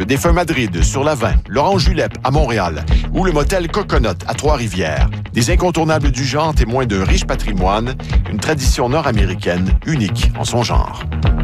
le défunt Madrid sur la 20, l'Orange Julep à Montréal ou le motel Coconut à Trois-Rivières. Des incontournables du genre témoins d'un riche patrimoine, une tradition nord-américaine unique en son genre.